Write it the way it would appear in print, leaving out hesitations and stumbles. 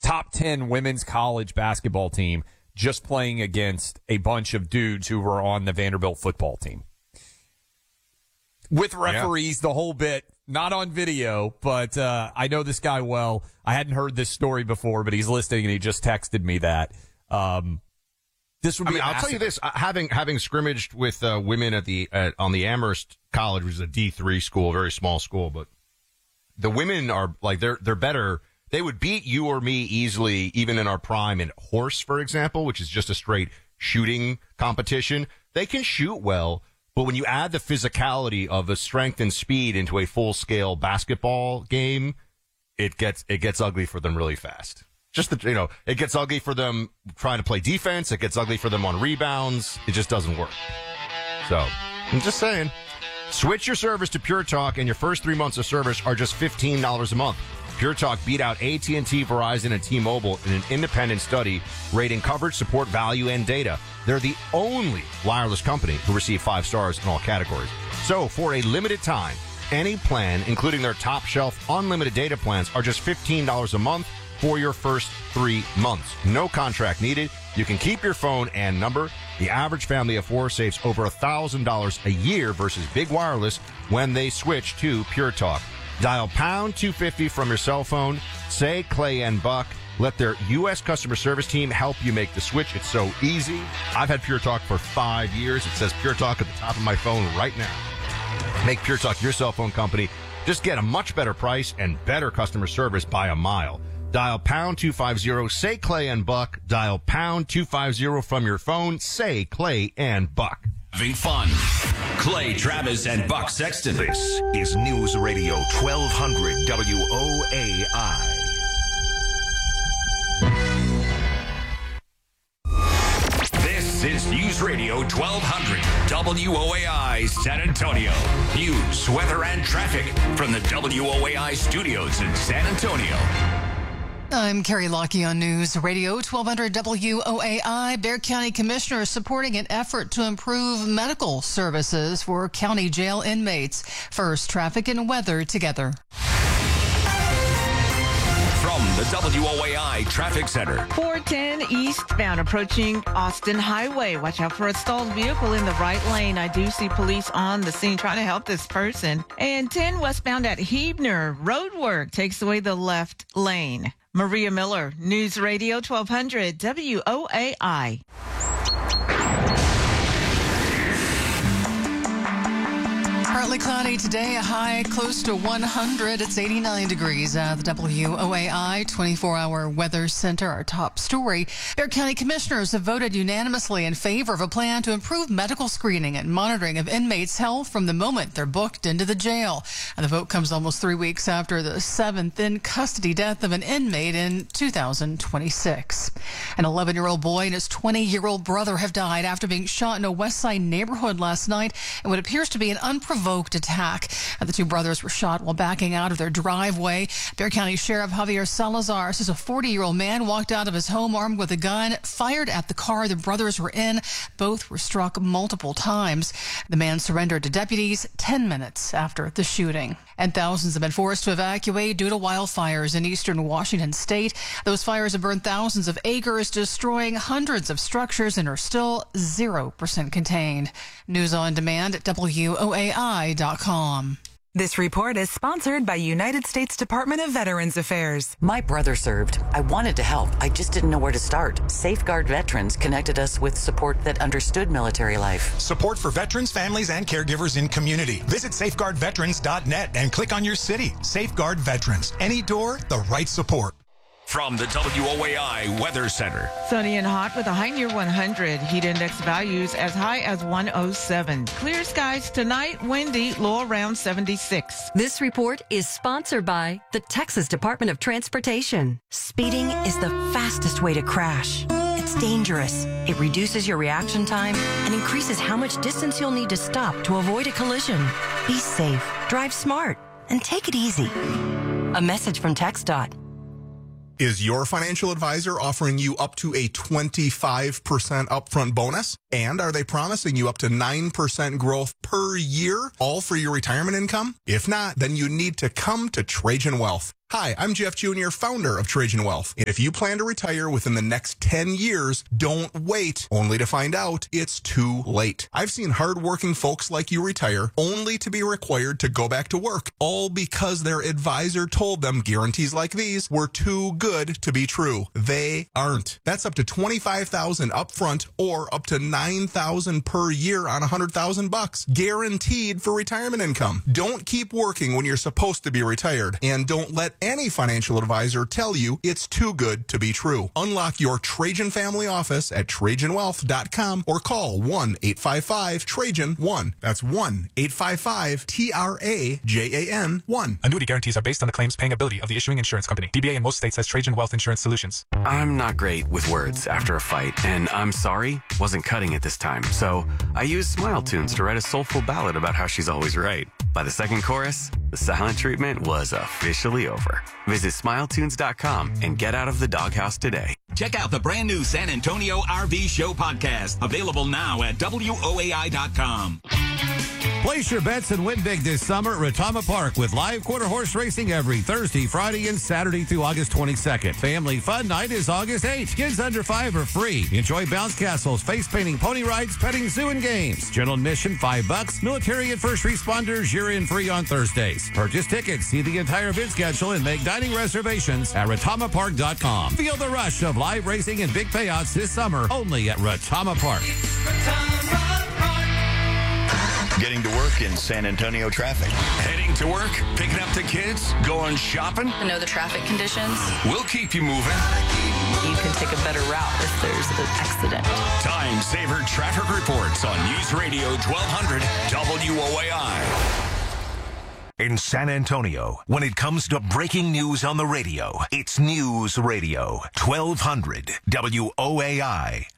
top 10 women's college basketball team just playing against a bunch of dudes who were on the Vanderbilt football team. With referees, the whole bit, not on video, but I know this guy well. I hadn't heard this story before, but he's listening and he just texted me that. This would be. I'll tell you this: having scrimmaged with women on the Amherst College, which is a D3 school, very small school, but the women are like they're better. They would beat you or me easily, even in our prime. In horse, for example, which is just a straight shooting competition, they can shoot well. But when you add the physicality of the strength and speed into a full-scale basketball game, it gets ugly for them really fast. It gets ugly for them trying to play defense. It gets ugly for them on rebounds. It just doesn't work. So, I'm just saying. Switch your service to Pure Talk, and your first 3 months of service are just $15 a month. Pure Talk beat out AT&T, Verizon, and T-Mobile in an independent study rating coverage, support, value, and data. They're the only wireless company who received 5 stars in all categories. So, for a limited time, any plan, including their top shelf unlimited data plans, are just $15 a month for your first 3 months. No contract needed. You can keep your phone and number. The average family of 4 saves over $1,000 a year versus big wireless when they switch to Pure Talk. Dial pound 250 from your cell phone. Say Clay and Buck. Let their U.S. customer service team help you make the switch. It's so easy. I've had Pure Talk for 5 years. It says Pure Talk at the top of my phone right now. Make Pure Talk your cell phone company. Just get a much better price and better customer service by a mile. Dial pound 250. Say Clay and Buck. Dial pound 250 from your phone. Say Clay and Buck. Having fun. Clay, Travis, and Buck Sexton. This is News Radio 1200 WOAI. This is News Radio 1200 WOAI San Antonio. News, weather, and traffic from the WOAI studios in San Antonio. I'm Carrie Lockie on News Radio 1200 WOAI. Bexar County Commissioners supporting an effort to improve medical services for county jail inmates. First, traffic and weather together. From the WOAI Traffic Center. 410 eastbound approaching Austin Highway. Watch out for a stalled vehicle in the right lane. I do see police on the scene trying to help this person. And 10 westbound at Huebner. Roadwork takes away the left lane. Maria Miller, News Radio 1200 WOAI. Partly cloudy today, a high close to 100. It's 89 degrees at the WOAI 24-hour weather center. Our top story, Bexar County Commissioners have voted unanimously in favor of a plan to improve medical screening and monitoring of inmates' health from the moment they're booked into the jail. And the vote comes almost 3 weeks after the 7th in-custody death of an inmate in 2026. An 11-year-old boy and his 20-year-old brother have died after being shot in a West Side neighborhood last night in what appears to be an unprovoked attack. The 2 brothers were shot while backing out of their driveway. Bexar County Sheriff Javier Salazar says a 40-year-old man walked out of his home armed with a gun, fired at the car the brothers were in. Both were struck multiple times. The man surrendered to deputies 10 minutes after the shooting. And thousands have been forced to evacuate due to wildfires in eastern Washington state. Those fires have burned thousands of acres, destroying hundreds of structures, and are still 0% contained. News on demand at WOAI.com. This report is sponsored by United States Department of Veterans Affairs. My brother served. I wanted to help. I just didn't know where to start. Safeguard Veterans connected us with support that understood military life. Support for veterans, families, and caregivers in community. Visit safeguardveterans.net and click on your city. Safeguard Veterans. Any door, the right support. From the WOAI Weather Center. Sunny and hot with a high near 100. Heat index values as high as 107. Clear skies tonight, windy, low around 76. This report is sponsored by the Texas Department of Transportation. Speeding is the fastest way to crash. It's dangerous. It reduces your reaction time and increases how much distance you'll need to stop to avoid a collision. Be safe, drive smart, and take it easy. A message from TxDOT. Is your financial advisor offering you up to a 25% upfront bonus? And are they promising you up to 9% growth per year, all for your retirement income? If not, then you need to come to Trajan Wealth. Hi, I'm Jeff Jr., founder of Trajan Wealth. And if you plan to retire within the next 10 years, don't wait, only to find out it's too late. I've seen hardworking folks like you retire only to be required to go back to work, all because their advisor told them guarantees like these were too good to be true. They aren't. That's up to $25,000 up front or up to $9,000 per year on $100,000, guaranteed for retirement income. Don't keep working when you're supposed to be retired, and don't let any financial advisor tell you it's too good to be true. Unlock your Trajan family office at TrajanWealth.com or call 1-855-TRAJAN-1. That's 1-855-TRAJAN-1. Annuity guarantees are based on the claims paying ability of the issuing insurance company. DBA in most states has Trajan Wealth Insurance Solutions. I'm not great with words after a fight, and I'm sorry wasn't cutting it this time. So I used Smile Tunes to write a soulful ballad about how she's always right. By the second chorus, the silent treatment was officially over. Visit SmileTunes.com and get out of the doghouse today. Check out the brand new San Antonio RV Show podcast, available now at WOAI.com. Place your bets and win big this summer at Retama Park with live quarter horse racing every Thursday, Friday, and Saturday through August 22nd. Family Fun Night is August 8th. Kids under 5 are free. Enjoy bounce castles, face painting, pony rides, petting zoo, and games. General admission $5. Military and first responders, you're in free on Thursdays. Purchase tickets, see the entire event schedule, and make dining reservations at RetamaPark.com. Feel the rush of live racing and big payouts this summer only at Retama Park. Getting to work in San Antonio traffic. Heading to work, picking up the kids, going shopping. To know the traffic conditions. We'll keep you moving. You can take a better route if there's an accident. Time Saver Traffic Reports on News Radio 1200 WOAI. In San Antonio, when it comes to breaking news on the radio, it's News Radio 1200 WOAI.